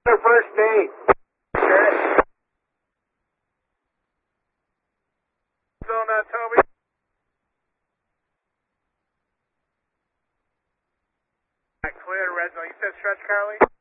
Their first date. Okay. Still not Toby. Clear red zone. You said stretch, Carly?